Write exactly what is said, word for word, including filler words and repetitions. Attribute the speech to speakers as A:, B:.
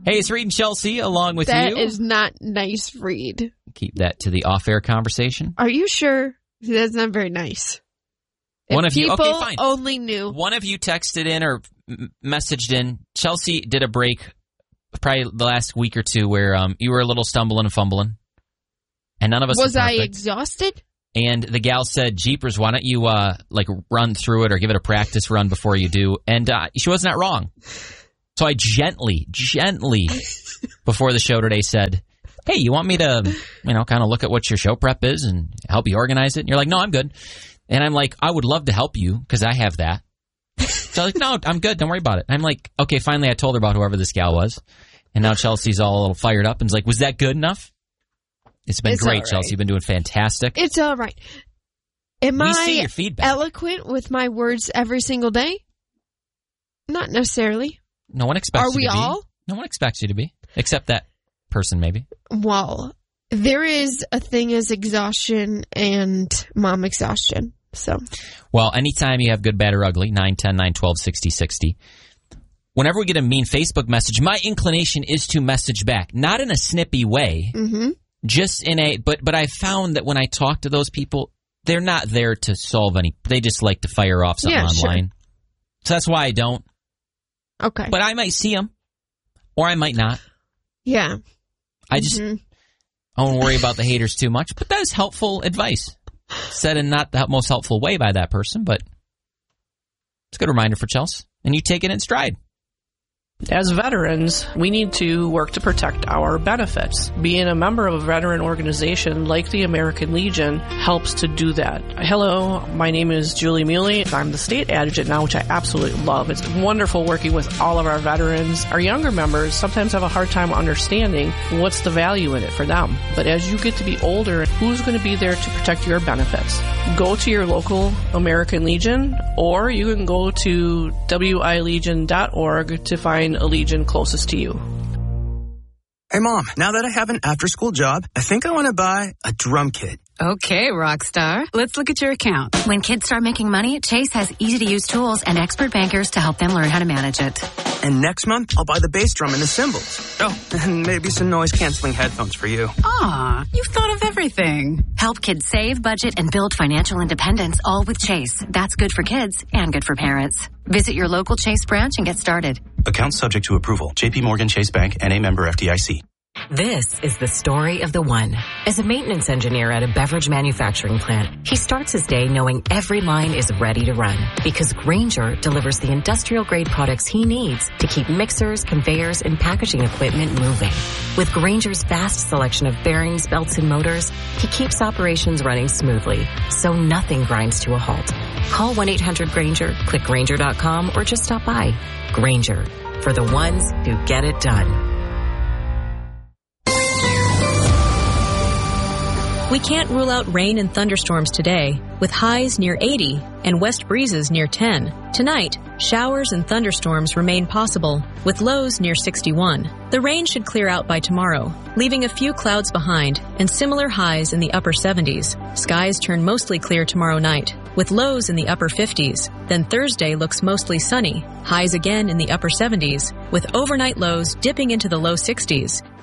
A: Hey, it's Reed and Chelsea along with
B: That
A: you.
B: That is not nice, Reed.
A: Keep that to the off-air conversation.
B: Are you sure? That's not very nice. If
A: One of you,
B: people
A: okay, fine.
B: only knew.
A: One of you texted in or m- messaged in. Chelsea did a break probably the last week or two where um, you were a little stumbling and fumbling. And none of us
B: Was
A: were
B: I
A: perfect.
B: exhausted?
A: And the gal said, Jeepers, why don't you uh, like run through it or give it a practice run before you do? And uh, she was not wrong. So I gently, gently, before the show today said, hey, you want me to, you know, kind of look at what your show prep is and help you organize it? And you're like, no, I'm good. And I'm like, I would love to help you because I have that. So I'm like, no, I'm good. Don't worry about it. And I'm like, okay, finally I told her about whoever this gal was. And now Chelsea's all a little fired up and is like, was that good enough? It's been
B: It's
A: great,
B: right.
A: Chelsea. You've been doing fantastic.
B: It's all right. Am
A: we
B: I
A: see your feedback.
B: eloquent with my words every single day? Not necessarily.
A: No one expects
B: Are
A: you
B: we
A: to be.
B: all?
A: No one expects you to be, except that person maybe.
B: Well, there is a thing as exhaustion and mom exhaustion. So,
A: well, anytime you have good, bad, or ugly, nine, ten, nine, twelve, sixty, sixty. Whenever we get a mean Facebook message, my inclination is to message back. Not in a snippy way,
B: mm-hmm.
A: just in a, but but I found that when I talk to those people, they're not there to solve any, they just like to fire off something
B: yeah,
A: online.
B: Sure.
A: So that's why I don't.
B: Okay.
A: But I might see them, or I might not.
B: Yeah.
A: I just,
B: mm-hmm.
A: I won't worry about the haters too much, but that is helpful advice. Said in not the most helpful way by that person, but it's a good reminder for Chelsea. And you take it in stride.
C: As veterans, we need to work to protect our benefits. Being a member of a veteran organization like the American Legion helps to do that. Hello, my name is Julie Muley. I'm the state adjutant now, which I absolutely love. It's wonderful working with all of our veterans. Our younger members sometimes have a hard time understanding what's the value in it for them. But as you get to be older, who's going to be there to protect your benefits? Go to your local American Legion, or you can go to w i legion dot org to find a Legion closest to you.
D: Hey, Mom, now that I have an after-school job, I think I want to buy a drum kit.
E: Okay, Rockstar. Let's look at your account.
F: When kids start making money, Chase has easy-to-use tools and expert bankers to help them learn how to manage it.
D: And next month, I'll buy the bass drum and the cymbals. Oh, and maybe some noise-canceling headphones for you.
E: Aw, you've thought of everything.
F: Help kids save, budget, and build financial independence, all with Chase. That's good for kids and good for parents. Visit your local Chase branch and get started.
G: Account subject to approval. J P Morgan Chase Bank, N A member F D I C.
H: This is the story of the one. As a maintenance engineer at a beverage manufacturing plant, he starts his day knowing every line is ready to run because Grainger delivers the industrial-grade products he needs to keep mixers, conveyors, and packaging equipment moving. With Grainger's vast selection of bearings, belts, and motors, he keeps operations running smoothly, so nothing grinds to a halt. Call one eight hundred Grainger, click Grainger dot com, or just stop by. Grainger, for the ones who get it done.
I: We can't rule out rain and thunderstorms today, with highs near eighty and west breezes near ten. Tonight, showers and thunderstorms remain possible, with lows near sixty-one. The rain should clear out by tomorrow, leaving a few clouds behind and similar highs in the upper seventies. Skies turn mostly clear tomorrow night, with lows in the upper fifties. Then Thursday looks mostly sunny, highs again in the upper seventies, with overnight lows dipping into the low sixties.